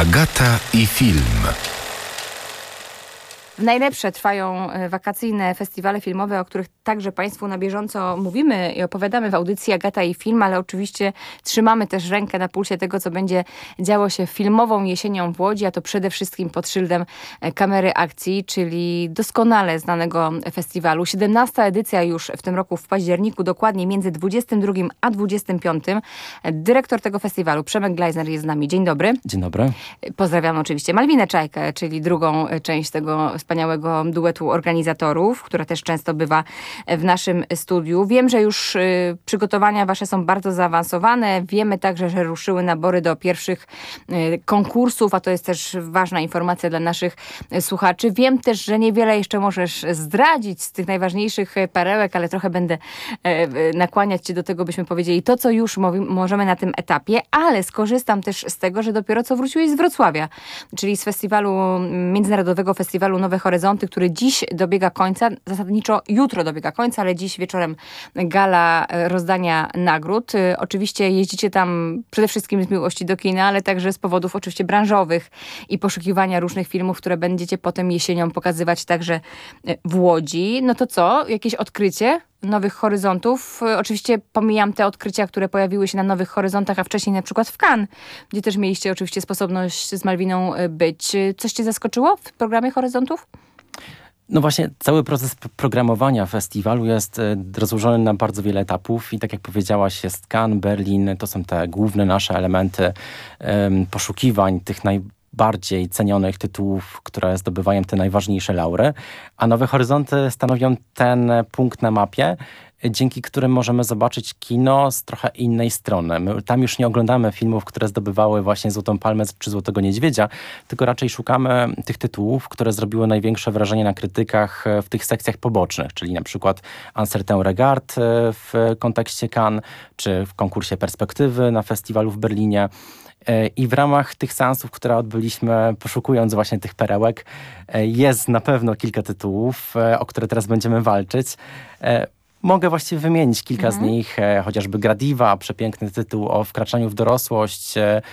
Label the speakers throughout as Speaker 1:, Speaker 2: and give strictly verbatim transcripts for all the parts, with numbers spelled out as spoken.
Speaker 1: Agata i film.
Speaker 2: W najlepsze trwają wakacyjne festiwale filmowe, o których także Państwu na bieżąco mówimy i opowiadamy w audycji Agata i Film, ale oczywiście trzymamy też rękę na pulsie tego, co będzie działo się filmową jesienią w Łodzi, a to przede wszystkim pod szyldem Kamery Akcji, czyli doskonale znanego festiwalu. siedemnasta edycja już w tym roku w październiku, dokładnie między dwudziestym drugim a dwudziestym piątym. Dyrektor tego festiwalu, Przemek Gleisner, jest z nami. Dzień dobry.
Speaker 3: Dzień dobry.
Speaker 2: Pozdrawiam oczywiście Malwinę Czajkę, czyli drugą część tego wspaniałego duetu organizatorów, która też często bywa w naszym studiu. Wiem, że już y, przygotowania wasze są bardzo zaawansowane. Wiemy także, że ruszyły nabory do pierwszych y, konkursów, a to jest też ważna informacja dla naszych y, słuchaczy. Wiem też, że niewiele jeszcze możesz zdradzić z tych najważniejszych perełek, ale trochę będę y, y, nakłaniać cię do tego, byśmy powiedzieli to, co już mowi- możemy na tym etapie, ale skorzystam też z tego, że dopiero co wróciłeś z Wrocławia, czyli z festiwalu, Międzynarodowego Festiwalu Nowe Horyzonty, który dziś dobiega końca, zasadniczo jutro dobiega końca, ale dziś wieczorem gala rozdania nagród. Oczywiście jeździcie tam przede wszystkim z miłości do kina, ale także z powodów oczywiście branżowych i poszukiwania różnych filmów, które będziecie potem jesienią pokazywać także w Łodzi. No to co? Jakieś odkrycie Nowych Horyzontów? Oczywiście pomijam te odkrycia, które pojawiły się na Nowych Horyzontach, a wcześniej na przykład w Cannes, gdzie też mieliście oczywiście sposobność z Malwiną być. Coś cię zaskoczyło w programie Horyzontów?
Speaker 3: No właśnie, cały proces programowania festiwalu jest rozłożony na bardzo wiele etapów i tak jak powiedziałaś, jest Cannes, Berlin, to są te główne nasze elementy um, poszukiwań tych najbardziej cenionych tytułów, które zdobywają te najważniejsze laury, a Nowe Horyzonty stanowią ten punkt na mapie, dzięki którym możemy zobaczyć kino z trochę innej strony. My tam już nie oglądamy filmów, które zdobywały właśnie Złotą Palmę czy Złotego Niedźwiedzia, tylko raczej szukamy tych tytułów, które zrobiły największe wrażenie na krytykach w tych sekcjach pobocznych, czyli na przykład Un certain regard w kontekście Cannes, czy w konkursie Perspektywy na festiwalu w Berlinie. I w ramach tych seansów, które odbyliśmy, poszukując właśnie tych perełek, jest na pewno kilka tytułów, o które teraz będziemy walczyć. Mogę właściwie wymienić kilka mhm. z nich, e, chociażby Gradiva, przepiękny tytuł o wkraczaniu w dorosłość, e,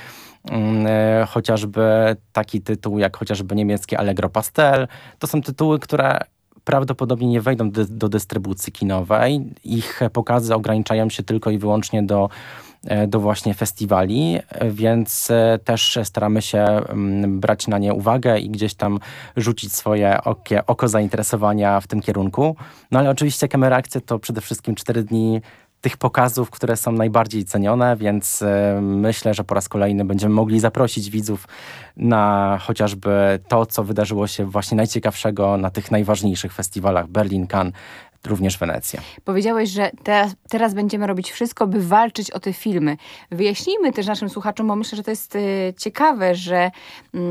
Speaker 3: e, chociażby taki tytuł jak chociażby niemieckie Allegro Pastel. To są tytuły, które prawdopodobnie nie wejdą do, do dystrybucji kinowej. Ich pokazy ograniczają się tylko i wyłącznie do do właśnie festiwali, więc też staramy się brać na nie uwagę i gdzieś tam rzucić swoje okie, oko zainteresowania w tym kierunku. No ale oczywiście Kamera Akcja to przede wszystkim cztery dni tych pokazów, które są najbardziej cenione, więc myślę, że po raz kolejny będziemy mogli zaprosić widzów na chociażby to, co wydarzyło się właśnie najciekawszego na tych najważniejszych festiwalach Berlin, Cannes, również Wenecja.
Speaker 2: Powiedziałeś, że teraz, teraz będziemy robić wszystko, by walczyć o te filmy. Wyjaśnijmy też naszym słuchaczom, bo myślę, że to jest y, ciekawe, że y,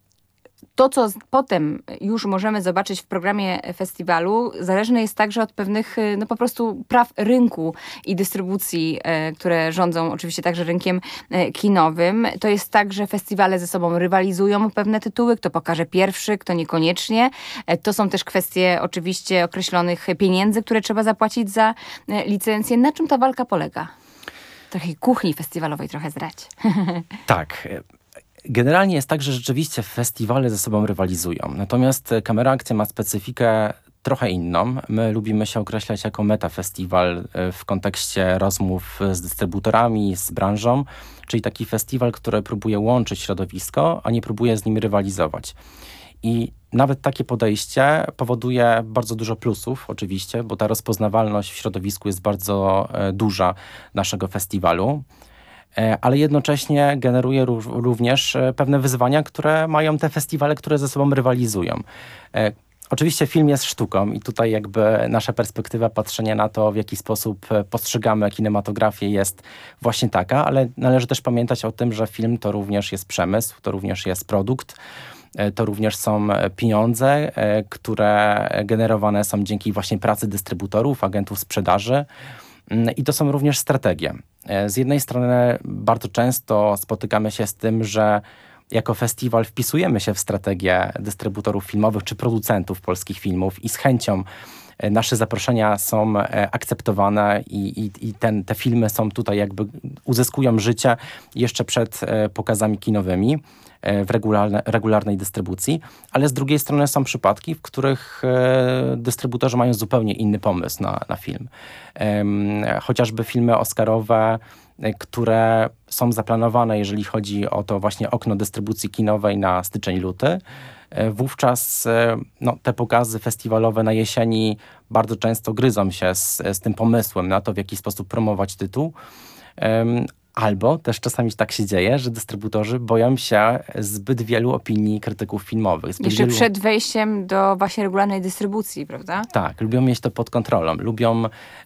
Speaker 2: to, co potem już możemy zobaczyć w programie festiwalu, zależne jest także od pewnych no po prostu praw rynku i dystrybucji, e, które rządzą oczywiście także rynkiem e, kinowym. To jest tak, że festiwale ze sobą rywalizują pewne tytuły, kto pokaże pierwszy, kto niekoniecznie. E, to są też kwestie oczywiście określonych pieniędzy, które trzeba zapłacić za e, licencję. Na czym ta walka polega? Takiej kuchni festiwalowej trochę zdrać.
Speaker 3: Tak. Generalnie jest tak, że rzeczywiście festiwale ze sobą rywalizują. Natomiast Kamera Akcja ma specyfikę trochę inną. My lubimy się określać jako metafestiwal w kontekście rozmów z dystrybutorami, z branżą, czyli taki festiwal, który próbuje łączyć środowisko, a nie próbuje z nim rywalizować. I nawet takie podejście powoduje bardzo dużo plusów oczywiście, bo ta rozpoznawalność w środowisku jest bardzo duża naszego festiwalu. Ale jednocześnie generuje również pewne wyzwania, które mają te festiwale, które ze sobą rywalizują. Oczywiście film jest sztuką i tutaj jakby nasza perspektywa patrzenia na to, w jaki sposób postrzegamy kinematografię jest właśnie taka, ale należy też pamiętać o tym, że film to również jest przemysł, to również jest produkt, to również są pieniądze, które generowane są dzięki właśnie pracy dystrybutorów, agentów sprzedaży. I to są również strategie. Z jednej strony bardzo często spotykamy się z tym, że jako festiwal wpisujemy się w strategię dystrybutorów filmowych czy producentów polskich filmów i z chęcią nasze zaproszenia są akceptowane i, i, i ten, te filmy są tutaj jakby uzyskują życie jeszcze przed pokazami kinowymi w regularne, regularnej dystrybucji, ale z drugiej strony są przypadki, w których e, dystrybutorzy mają zupełnie inny pomysł na, na film. E, chociażby filmy oscarowe, e, które są zaplanowane, jeżeli chodzi o to właśnie okno dystrybucji kinowej na styczeń-luty. E, wówczas e, no, te pokazy festiwalowe na jesieni bardzo często gryzą się z, z tym pomysłem na to, w jaki sposób promować tytuł. E, Albo też czasami tak się dzieje, że dystrybutorzy boją się zbyt wielu opinii krytyków filmowych. Zbyt
Speaker 2: Jeszcze
Speaker 3: wielu...
Speaker 2: przed wejściem do właśnie regularnej dystrybucji, prawda?
Speaker 3: Tak, lubią mieć to pod kontrolą. Lubią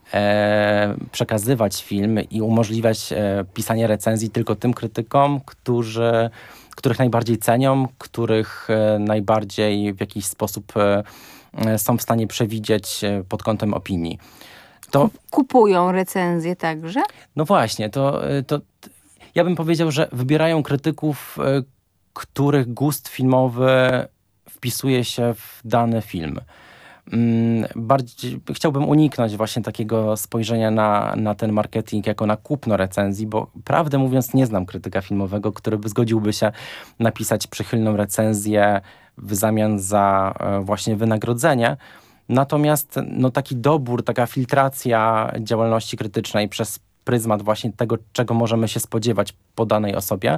Speaker 3: e, przekazywać film i umożliwiać e, pisanie recenzji tylko tym krytykom, którzy, których najbardziej cenią, których e, najbardziej w jakiś sposób e, są w stanie przewidzieć e, pod kątem opinii. To,
Speaker 2: Kupują recenzje także?
Speaker 3: no właśnie, to, to ja bym powiedział, że wybierają krytyków, których gust filmowy wpisuje się w dany film. Bardziej, chciałbym uniknąć właśnie takiego spojrzenia na, na ten marketing jako na kupno recenzji, bo prawdę mówiąc nie znam krytyka filmowego, który by zgodziłby się napisać przychylną recenzję w zamian za właśnie wynagrodzenie. Natomiast no, taki dobór, taka filtracja działalności krytycznej przez pryzmat właśnie tego, czego możemy się spodziewać po danej osobie,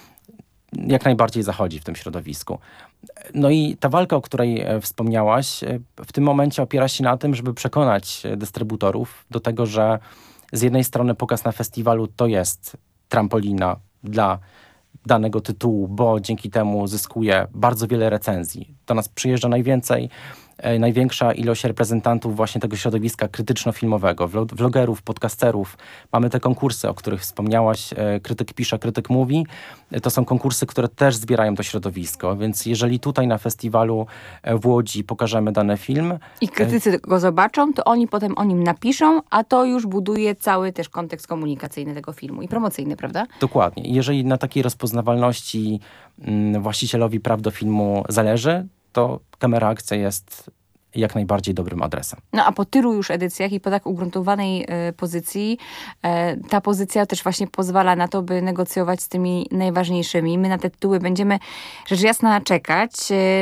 Speaker 3: jak najbardziej zachodzi w tym środowisku. No i ta walka, o której wspomniałaś, w tym momencie opiera się na tym, żeby przekonać dystrybutorów do tego, że z jednej strony pokaz na festiwalu to jest trampolina dla danego tytułu, bo dzięki temu zyskuje bardzo wiele recenzji. Do nas przyjeżdża najwięcej największa ilość reprezentantów właśnie tego środowiska krytyczno-filmowego, vlogerów, podcasterów. Mamy te konkursy, o których wspomniałaś, Krytyk pisze, Krytyk mówi. To są konkursy, które też zbierają to środowisko, więc jeżeli tutaj na festiwalu w Łodzi pokażemy dany film...
Speaker 2: I krytycy go zobaczą, to oni potem o nim napiszą, a to już buduje cały też kontekst komunikacyjny tego filmu i promocyjny, prawda?
Speaker 3: Dokładnie. Jeżeli na takiej rozpoznawalności mm, właścicielowi praw do filmu zależy, to Kamera Akcja jest jak najbardziej dobrym adresem.
Speaker 2: No a po tylu już edycjach i po tak ugruntowanej y, pozycji, y, ta pozycja też właśnie pozwala na to, by negocjować z tymi najważniejszymi. My na te tytuły będziemy rzecz jasna czekać.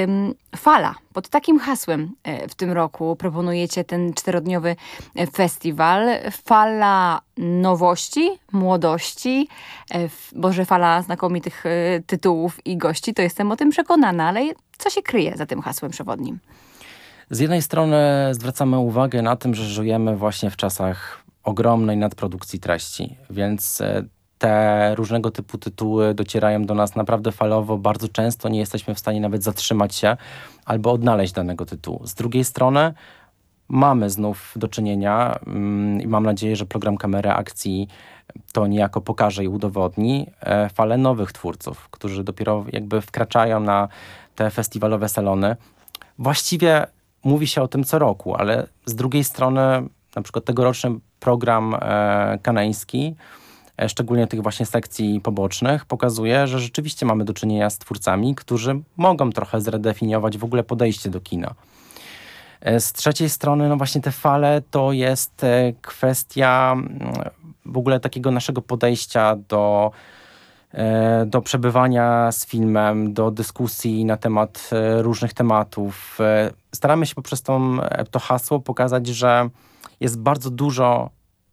Speaker 2: Y, Fala. Pod takim hasłem y, w tym roku proponujecie ten czterodniowy festiwal. Fala nowości, młodości, y, boże fala znakomitych y, tytułów i gości. To jestem o tym przekonana, ale co się kryje za tym hasłem przewodnim?
Speaker 3: Z jednej strony zwracamy uwagę na tym, że żyjemy właśnie w czasach ogromnej nadprodukcji treści, więc te różnego typu tytuły docierają do nas naprawdę falowo. Bardzo często nie jesteśmy w stanie nawet zatrzymać się albo odnaleźć danego tytułu. Z drugiej strony mamy znów do czynienia mm, i mam nadzieję, że program Kamery Akcji to niejako pokaże i udowodni e, falę nowych twórców, którzy dopiero jakby wkraczają na te festiwalowe salony. Właściwie mówi się o tym co roku, ale z drugiej strony na przykład tegoroczny program e, kaneński, e, szczególnie tych właśnie sekcji pobocznych, pokazuje, że rzeczywiście mamy do czynienia z twórcami, którzy mogą trochę zredefiniować w ogóle podejście do kina. E, z trzeciej strony, no właśnie te fale to jest e, kwestia m, w ogóle takiego naszego podejścia do do przebywania z filmem, do dyskusji na temat różnych tematów. Staramy się poprzez tą, to hasło pokazać, że jest bardzo dużo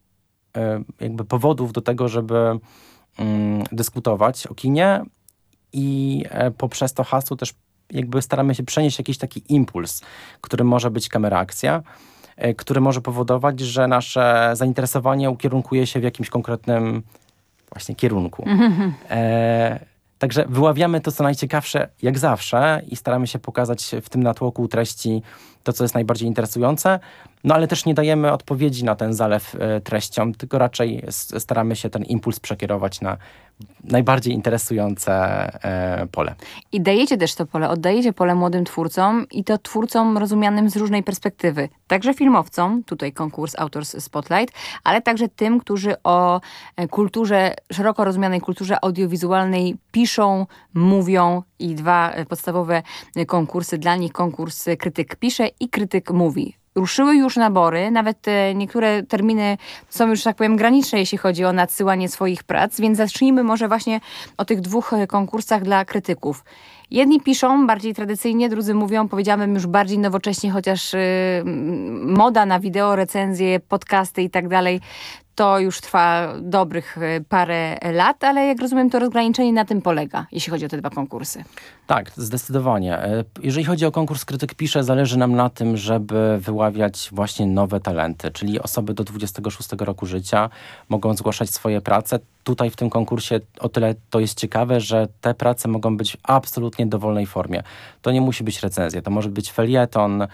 Speaker 3: jakby powodów do tego, żeby um, dyskutować o kinie i poprzez to hasło też jakby staramy się przenieść jakiś taki impuls, który może być Kamera Akcja, który może powodować, że nasze zainteresowanie ukierunkuje się w jakimś konkretnym właśnie kierunku. E, także wyławiamy to, co najciekawsze, jak zawsze i staramy się pokazać w tym natłoku treści to, co jest najbardziej interesujące, no ale też nie dajemy odpowiedzi na ten zalew e, treścią, tylko raczej s- staramy się ten impuls przekierować na najbardziej interesujące e, pole.
Speaker 2: I dajecie też to pole, oddajecie pole młodym twórcom i to twórcom rozumianym z różnej perspektywy. Także filmowcom, tutaj konkurs Authors Spotlight, ale także tym, którzy o kulturze, szeroko rozumianej kulturze audiowizualnej piszą, mówią i dwa podstawowe konkursy dla nich, konkurs Krytyk pisze i Krytyk mówi. ruszyły już nabory, nawet te niektóre terminy są już, tak powiem, graniczne, jeśli chodzi o nadsyłanie swoich prac, więc zacznijmy może właśnie o tych dwóch konkursach dla krytyków. Jedni piszą bardziej tradycyjnie, drudzy mówią, powiedziałabym już bardziej nowocześnie, chociaż y, moda na wideo, recenzje, podcasty i tak dalej, to już trwa dobrych parę lat, ale jak rozumiem, to rozgraniczenie na tym polega, jeśli chodzi o te dwa konkursy.
Speaker 3: Tak, zdecydowanie. Jeżeli chodzi o konkurs Krytyk Pisze, zależy nam na tym, żeby wyławiać właśnie nowe talenty, czyli osoby do dwudziestego szóstego roku życia mogą zgłaszać swoje prace. Tutaj w tym konkursie o tyle to jest ciekawe, że te prace mogą być w absolutnie dowolnej formie. To nie musi być recenzja, to może być felieton,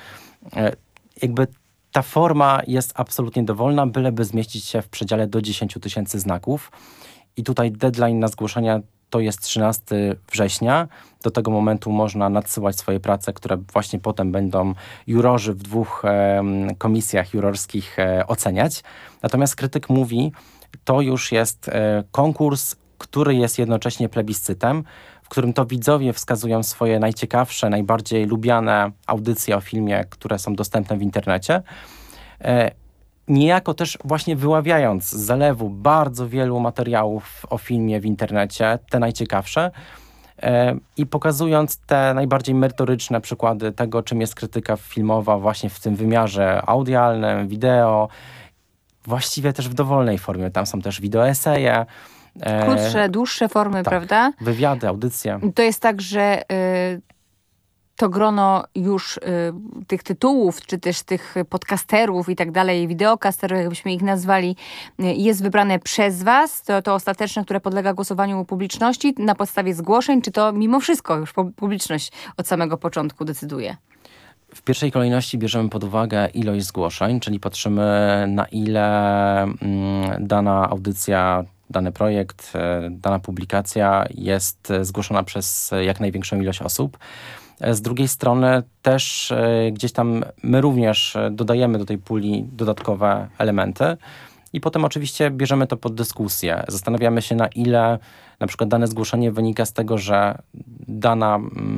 Speaker 3: jakby ta forma jest absolutnie dowolna, byleby zmieścić się w przedziale do dziesięć tysięcy znaków. I tutaj deadline na zgłoszenia to jest trzynastego września. Do tego momentu można nadsyłać swoje prace, które właśnie potem będą jurorzy w dwóch e, komisjach jurorskich e, oceniać. Natomiast Krytyk Mówi, to już jest e, konkurs, który jest jednocześnie plebiscytem, w którym to widzowie wskazują swoje najciekawsze, najbardziej lubiane audycje o filmie, które są dostępne w internecie. E, niejako też właśnie wyławiając z zalewu bardzo wielu materiałów o filmie w internecie, te najciekawsze, e, i pokazując te najbardziej merytoryczne przykłady tego, czym jest krytyka filmowa właśnie w tym wymiarze audialnym, wideo, właściwie też w dowolnej formie. Tam są też wideoeseje,
Speaker 2: Krótsze, dłuższe formy,
Speaker 3: tak,
Speaker 2: prawda?
Speaker 3: Wywiady, audycje.
Speaker 2: To jest tak, że y, to grono już y, tych tytułów, czy też tych podcasterów i tak dalej, wideokasterów, jakbyśmy ich nazwali, y, jest wybrane przez was, to, to ostateczne, które podlega głosowaniu publiczności na podstawie zgłoszeń, czy to mimo wszystko już publiczność od samego początku decyduje?
Speaker 3: W pierwszej kolejności bierzemy pod uwagę ilość zgłoszeń, czyli patrzymy, na ile mm, dana audycja, dany projekt, dana publikacja jest zgłoszona przez jak największą ilość osób. Z drugiej strony też gdzieś tam my również dodajemy do tej puli dodatkowe elementy i potem oczywiście bierzemy to pod dyskusję. Zastanawiamy się, na ile na przykład dane zgłoszenie wynika z tego, że dana,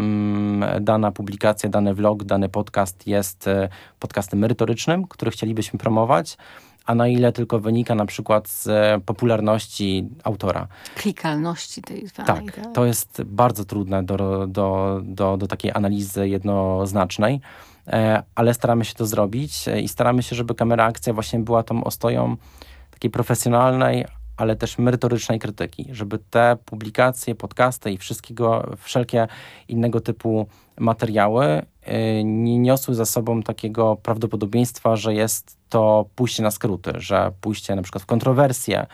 Speaker 3: mm, dana publikacja, dany vlog, dany podcast jest podcastem merytorycznym, który chcielibyśmy promować, a na ile tylko wynika na przykład z popularności autora.
Speaker 2: Klikalności tej zwanej.
Speaker 3: Tak, to jest bardzo trudne do, do, do, do takiej analizy jednoznacznej, ale staramy się to zrobić i staramy się, żeby Kamera Akcja właśnie była tą ostoją takiej profesjonalnej, ale też merytorycznej krytyki, żeby te publikacje, podcasty i wszystkiego, wszelkie innego typu materiały nie niosły za sobą takiego prawdopodobieństwa, że jest to pójście na skróty, że pójście na przykład w kontrowersje,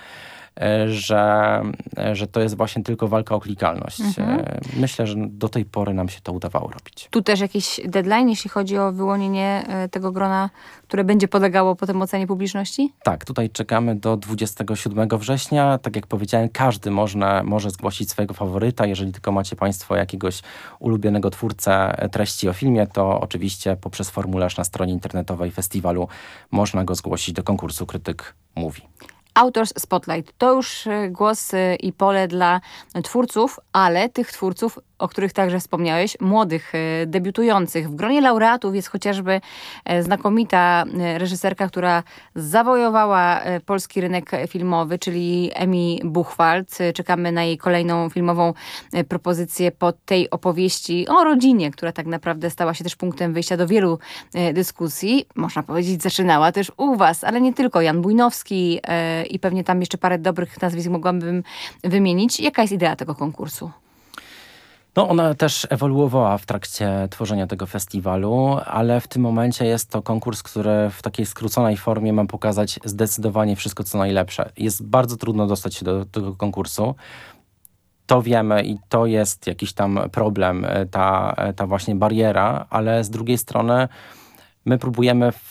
Speaker 3: że, że to jest właśnie tylko walka o klikalność. Mhm. Myślę, że do tej pory nam się to udawało robić.
Speaker 2: Tu też jakiś deadline, jeśli chodzi o wyłonienie tego grona, które będzie podlegało potem ocenie publiczności?
Speaker 3: Tak, tutaj czekamy do dwudziestego siódmego września. Tak jak powiedziałem, każdy można, może zgłosić swojego faworyta. Jeżeli tylko macie państwo jakiegoś ulubionego twórcę treści o filmie, to oczywiście poprzez formularz na stronie internetowej festiwalu można go zgłosić do konkursu Krytyk Mówi.
Speaker 2: Authors Spotlight to już głos i pole dla twórców, ale tych twórców, o których także wspomniałeś, młodych, debiutujących. W gronie laureatów jest chociażby znakomita reżyserka, która zawojowała polski rynek filmowy, czyli Emi Buchwald. Czekamy na jej kolejną filmową propozycję po tej opowieści o rodzinie, która tak naprawdę stała się też punktem wyjścia do wielu dyskusji. Można powiedzieć, zaczynała też u was, ale nie tylko. Jan Bujnowski i pewnie tam jeszcze parę dobrych nazwisk mogłabym wymienić. Jaka jest idea tego konkursu?
Speaker 3: No, ona też ewoluowała w trakcie tworzenia tego festiwalu, ale w tym momencie jest to konkurs, który w takiej skróconej formie ma pokazać zdecydowanie wszystko, co najlepsze. Jest bardzo trudno dostać się do, do tego konkursu. To wiemy i to jest jakiś tam problem, ta, ta właśnie bariera, ale z drugiej strony my próbujemy w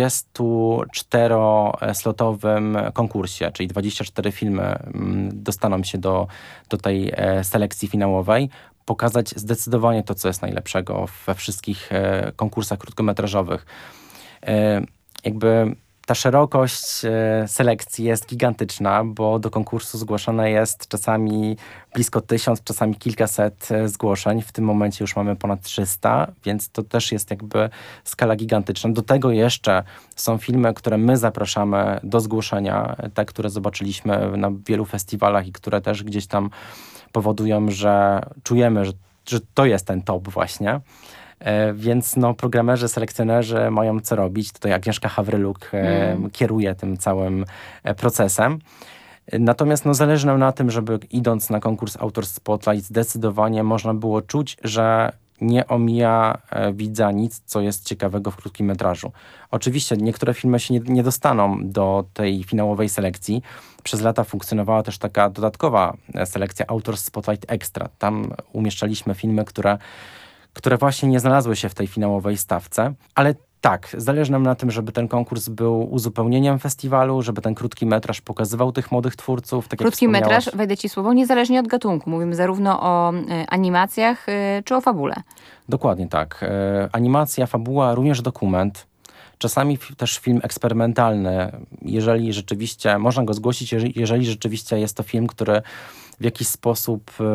Speaker 3: dwudziestoczteroslotowym konkursie, czyli dwadzieścia cztery filmy dostaną się do, do tej selekcji finałowej, pokazać zdecydowanie to, co jest najlepszego we wszystkich konkursach krótkometrażowych. Jakby ta szerokość e, selekcji jest gigantyczna, bo do konkursu zgłoszone jest czasami blisko tysiąc, czasami kilkaset e, zgłoszeń. W tym momencie już mamy ponad trzysta, więc to też jest jakby skala gigantyczna. Do tego jeszcze są filmy, które my zapraszamy do zgłoszenia, te, które zobaczyliśmy na wielu festiwalach i które też gdzieś tam powodują, że czujemy, że, że to jest ten top właśnie. E, więc no, programerzy, selekcjonerzy mają co robić. Tutaj Agnieszka Hawryluk e, mm. kieruje tym całym e, procesem. E, natomiast no, zależy nam na tym, żeby idąc na konkurs Autor Spotlight zdecydowanie można było czuć, że nie omija e, widza nic, co jest ciekawego w krótkim metrażu. Oczywiście niektóre filmy się nie, nie dostaną do tej finałowej selekcji. Przez lata funkcjonowała też taka dodatkowa selekcja Autor Spotlight Extra. Tam umieszczaliśmy filmy, które które właśnie nie znalazły się w tej finałowej stawce. Ale tak, zależy nam na tym, żeby ten konkurs był uzupełnieniem festiwalu, żeby ten krótki metraż pokazywał tych młodych twórców. Tak
Speaker 2: krótki metraż, wejdę ci słowo, niezależnie od gatunku. Mówimy zarówno o y, animacjach, y, czy o fabule.
Speaker 3: Dokładnie tak. Y, animacja, fabuła, również dokument. Czasami f- też film eksperymentalny, jeżeli rzeczywiście, można go zgłosić, jeżeli, jeżeli rzeczywiście jest to film, który w jakiś sposób y,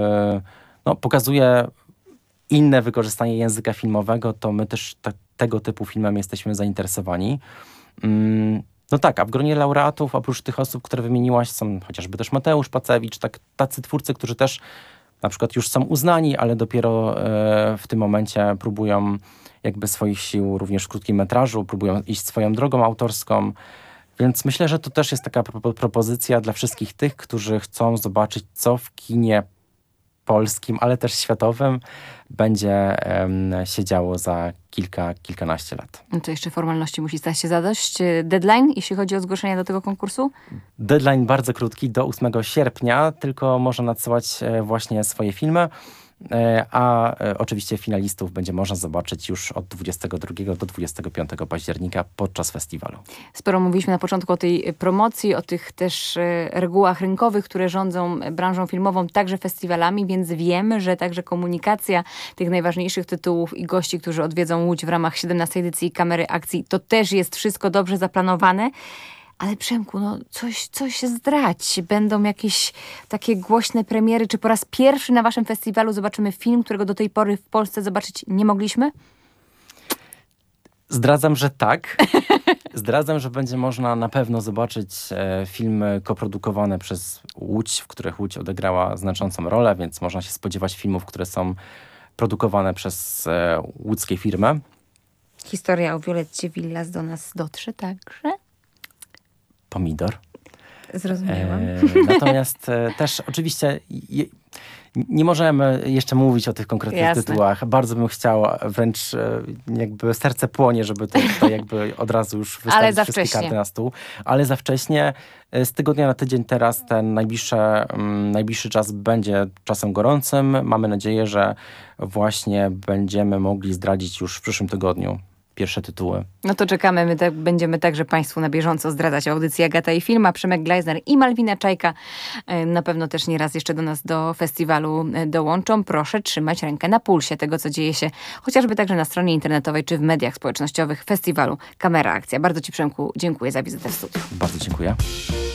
Speaker 3: no, pokazuje inne wykorzystanie języka filmowego, to my też te, tego typu filmem jesteśmy zainteresowani. Mm, no tak, a w gronie laureatów, oprócz tych osób, które wymieniłaś, są chociażby też Mateusz Pacewicz, tak, tacy twórcy, którzy też na przykład już są uznani, ale dopiero e, w tym momencie próbują jakby swoich sił również w krótkim metrażu, próbują iść swoją drogą autorską. Więc myślę, że to też jest taka pro- propozycja dla wszystkich tych, którzy chcą zobaczyć, co w kinie polskim, ale też światowym będzie um, się działo za kilka, kilkanaście lat.
Speaker 2: No to jeszcze formalności musi stać się zadość. Deadline, jeśli chodzi o zgłoszenia do tego konkursu?
Speaker 3: Deadline bardzo krótki, do ósmego sierpnia, tylko można nadsyłać e, właśnie swoje filmy, e, a e, oczywiście finalistów będzie można zobaczyć już od dwudziestego drugiego do dwudziestego piątego października podczas festiwalu.
Speaker 2: Sporo mówiliśmy na początku o tej promocji, o tych też e, regułach rynkowych, które rządzą branżą filmową, także festiwalami, więc wiemy, że także komunikacja tych najważniejszych tytułów i gości, którzy odwiedzą Łódź w ramach siedemnastej edycji Kamery Akcji, to też jest wszystko dobrze zaplanowane. Ale Przemku, no coś, coś zdradź. Będą jakieś takie głośne premiery? Czy po raz pierwszy na waszym festiwalu zobaczymy film, którego do tej pory w Polsce zobaczyć nie mogliśmy?
Speaker 3: Zdradzam, że tak. Zdradzam, że będzie można na pewno zobaczyć e, filmy koprodukowane przez Łódź, w których Łódź odegrała znaczącą rolę, więc można się spodziewać filmów, które są produkowane przez e, łódzkie firmy.
Speaker 2: Historia o Violetcie Villas do nas dotrze także?
Speaker 3: Pomidor.
Speaker 2: Zrozumiałam.
Speaker 3: E, natomiast e, też oczywiście je, nie możemy jeszcze mówić o tych konkretnych
Speaker 2: Jasne.
Speaker 3: tytułach. Bardzo bym chciała, wręcz e, jakby serce płonie, żeby to tutaj jakby od razu już wystawić
Speaker 2: za
Speaker 3: wszystkie
Speaker 2: wcześnie.
Speaker 3: karty na stół. Ale za wcześnie. E, Z tygodnia na tydzień teraz ten najbliższy, mm, najbliższy czas będzie czasem gorącym. Mamy nadzieję, że właśnie będziemy mogli zdradzić już w przyszłym tygodniu pierwsze tytuły.
Speaker 2: No to czekamy, my tak, będziemy także Państwu na bieżąco zdradzać audycję Agata i Film, a Przemek Gleisner i Malwina Czajka e, na pewno też nieraz jeszcze do nas do festiwalu e, dołączą. Proszę trzymać rękę na pulsie tego, co dzieje się chociażby także na stronie internetowej czy w mediach społecznościowych festiwalu Kamera Akcja. Bardzo Ci, Przemku, dziękuję za wizytę w studiu.
Speaker 3: Bardzo dziękuję.